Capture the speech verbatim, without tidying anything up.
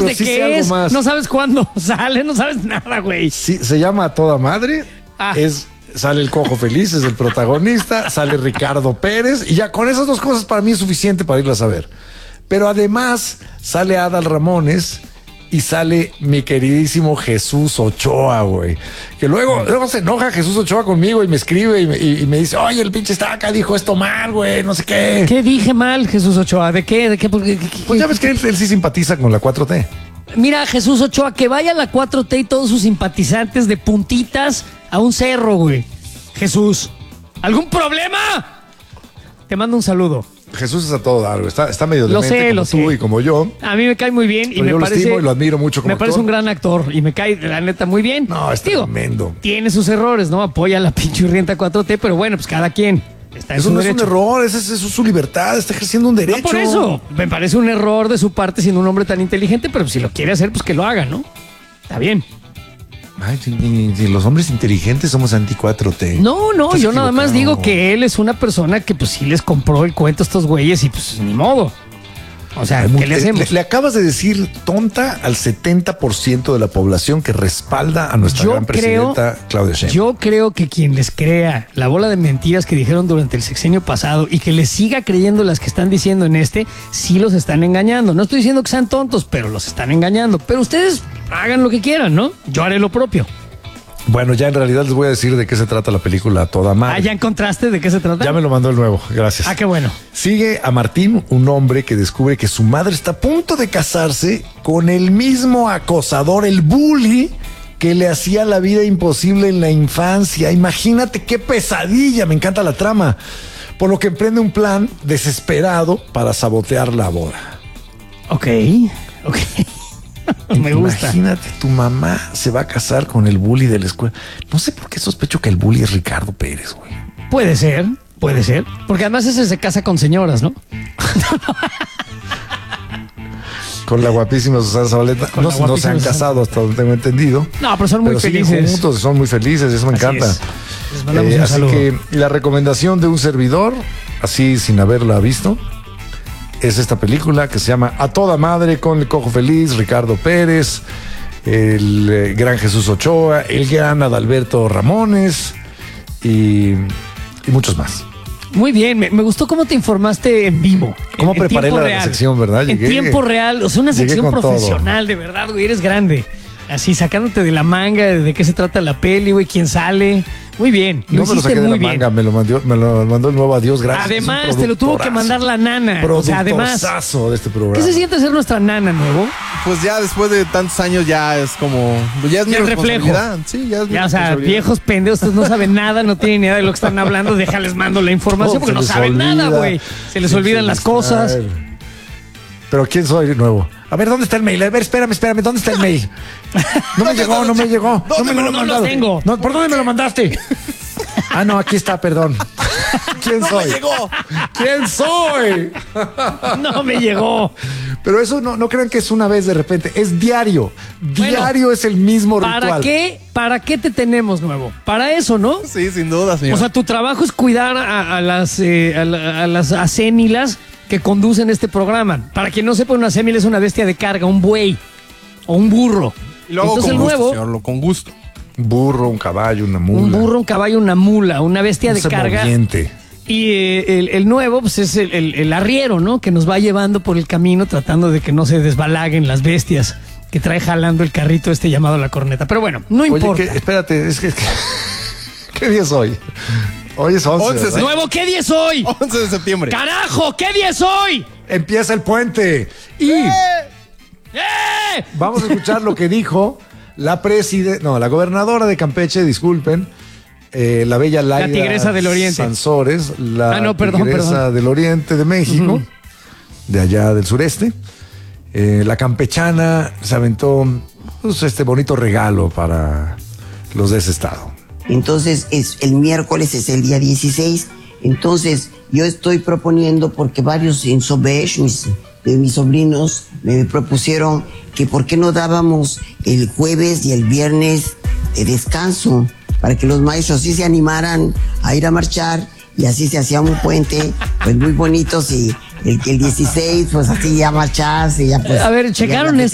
sabes de sí sé qué algo es, más. no sabes cuándo sale, no sabes nada, güey. Sí, se llama A Toda Madre. Ah. Es, sale el Cojo Feliz, es el protagonista. Sale Ricardo Pérez. Y ya con esas dos cosas para mí es suficiente para irlas a ver. Pero además sale Adal Ramones y sale mi queridísimo Jesús Ochoa, güey. Que luego, luego se enoja Jesús Ochoa conmigo y me escribe y me, y, y me dice, oye, el pinche Estaca dijo esto mal, güey, no sé qué. ¿Qué dije mal, Jesús Ochoa? ¿De qué? ¿De qué? ¿Por qué? ¿Qué? Pues ya ves que él, él sí simpatiza con la cuatro T. Mira, Jesús Ochoa, que vaya a la cuatro T y todos sus simpatizantes de puntitas a un cerro, güey. Jesús, ¿algún problema? Te mando un saludo. Jesús es a todo dar, güey. Está, está medio Lo demente sé, como lo tú sé. y como yo. A mí me cae muy bien y Pero me yo lo parece estimo y lo admiro mucho como me parece actor. un gran actor y me cae, la neta, muy bien. No, es Digo, tremendo. tiene sus errores, ¿no? Apoya a la pinche rienta cuatro T, pero bueno, pues cada quien está en Eso su no es un derecho. error, eso es, eso es su libertad, está ejerciendo un derecho. No por eso, me parece un error de su parte siendo un hombre tan inteligente, pero si lo quiere hacer, pues que lo haga, ¿no? Está bien. Ay, si, si, si los hombres inteligentes somos anti cuatro T. No, no, Estás yo nada más equivocado. digo que él es una persona que pues sí les compró el cuento a estos güeyes y pues ni modo. O sea, Hay mu- ¿qué le hacemos? Le, le acabas de decir tonta al setenta por ciento de la población que respalda a nuestra Yo gran creo- presidenta Claudia Sheinbaum. Yo creo que quien les crea la bola de mentiras que dijeron durante el sexenio pasado y que les siga creyendo las que están diciendo en este, sí los están engañando. No estoy diciendo que sean tontos, pero los están engañando. Pero ustedes hagan lo que quieran, ¿no? Yo haré lo propio. Bueno, ya en realidad les voy a decir de qué se trata la película A Toda Madre. Ah, ¿ya encontraste de qué se trata? Ya me lo mandó el nuevo, gracias. Ah, qué bueno. Sigue a Martín, un hombre que descubre que su madre está a punto de casarse con el mismo acosador, el bully, que le hacía la vida imposible en la infancia. Imagínate qué pesadilla, me encanta la trama. Por lo que emprende un plan desesperado para sabotear la boda. Ok, ok. Me gusta. Imagínate, tu mamá se va a casar con el bully de la escuela. No sé por qué sospecho que el bully es Ricardo Pérez, güey. Puede ser, puede ser. Porque además ese se casa con señoras, ¿no? Con la guapísima Susana Zabaleta. Con No, la no se guapísima han Susana. casado hasta donde tengo entendido. No, pero son muy pero siguen felices. juntos, son muy felices, eso me Así encanta. es. Les mandamos Eh, un así saludo. que la recomendación de un servidor, así sin haberla visto, es esta película que se llama A Toda Madre con el Cojo Feliz, Ricardo Pérez, el eh, gran Jesús Ochoa, el gran Adalberto Ramones y, y muchos más. Muy bien, me, me gustó cómo te informaste en vivo. ¿Cómo en, en preparé tiempo la real. sección, verdad? Llegué- en tiempo real, o sea, una llegué sección con todo. profesional, de verdad, güey, eres grande. Así, sacándote de la manga de, de qué se trata la peli, güey, quién sale. Muy bien, lo No me lo hiciste saqué de la muy bien. manga, me lo, mandó, me lo mandó el nuevo Adiós, gracias. Además, Es un te lo tuvo que productorazo. mandar la nana. O sea, además, Productorazo de este programa. ¿qué se siente ser nuestra nana, nuevo? Pues ya después de tantos años ya es como... Ya es mi Ya es reflejo. responsabilidad. Sí, ya es mi Ya, o sea, responsabilidad. viejos pendejos, ustedes no saben nada, no tienen ni idea de lo que están hablando, déjales mando la información Oh, porque se no les saben olvida. nada, güey. Se les Sí, olvidan se las les- cosas. Ay. Pero ¿quién soy nuevo? A ver, ¿dónde está el mail? A ver, espérame, espérame, ¿dónde está el mail? No me llegó, no me llegó. No ¿Dónde me lo me han lo mandado. tengo? No, ¿por dónde me lo mandaste? Ah, no, aquí está, perdón. ¿Quién ¡No soy? me llegó! ¿Quién soy? No me llegó. Pero eso no, no crean que es una vez de repente, es diario. Diario es el mismo ¿Para ritual. qué? ¿Para qué te tenemos, nuevo? Para eso, ¿no? Sí, sin duda, señor. O sea, tu trabajo es cuidar a, a las eh, a, la- a las acémilas que conducen este programa. Para quien no sepa, una acémila es una bestia de carga, un buey o un burro. y lo hago Entonces con el gusto, nuevo, señor, lo con gusto. Un burro, un caballo, una mula. un burro, un caballo, una mula, una bestia Un de carga. semoviente. Y eh, el, el nuevo, pues es el, el- el arriero, ¿no? Que nos va llevando por el camino tratando de que no se desbalaguen las bestias que trae jalando el carrito este llamado la corneta. Pero bueno, no Oye, importa. que, espérate, es que... ¿Qué día es hoy? Hoy es once, once, ¿verdad? Nuevo, ¿qué día es hoy? once de septiembre. ¡Carajo! ¿Qué día es hoy? Empieza el puente. Y ¡Eh! vamos a escuchar lo que dijo la presidenta, no, la gobernadora de Campeche, disculpen, eh, la bella Laida tigresa del Oriente. Sansores, la Ah, no, perdón, tigresa perdón. del Oriente de México, de allá del sureste. Eh, la campechana se aventó pues, este bonito regalo para los de ese estado. Entonces, es, el miércoles es el día dieciséis. Entonces, yo estoy proponiendo, porque varios en Sobesh, mis, de mis sobrinos, me propusieron que por qué no dábamos el jueves y el viernes de descanso, para que los maestros sí se animaran a ir a marchar, y así se hacía un puente, pues muy bonito, y el, el dieciséis, pues así ya marcharse, ya pues... A ver, ya checaron la-